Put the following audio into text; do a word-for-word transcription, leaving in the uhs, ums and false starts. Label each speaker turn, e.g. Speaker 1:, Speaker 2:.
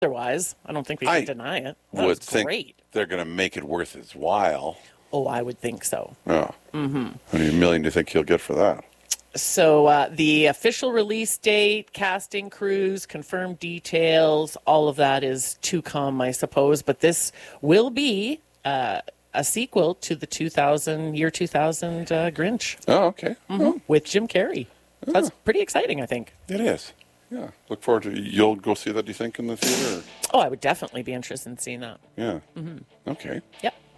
Speaker 1: otherwise. I don't think we
Speaker 2: I
Speaker 1: can deny it. That
Speaker 2: would
Speaker 1: was
Speaker 2: think
Speaker 1: great.
Speaker 2: they're going to make it worth his while.
Speaker 1: Oh, I would think so.
Speaker 2: Oh. Mm-hmm. How many million do you think he'll get for that?
Speaker 1: So uh, the official release date, casting crews, confirmed details, all of that is to come, I suppose. But this will be uh, a sequel to the two thousand year two thousand uh, Grinch.
Speaker 2: Oh, okay.
Speaker 1: Mm-hmm.
Speaker 2: Oh.
Speaker 1: With Jim Carrey. Oh. That's pretty exciting, I think.
Speaker 2: It is. Yeah. Look forward to. You'll go see that. Do you think in the theater?
Speaker 1: Oh, I would definitely be interested in seeing that.
Speaker 2: Yeah. Mm-hmm. Okay.
Speaker 1: Yep.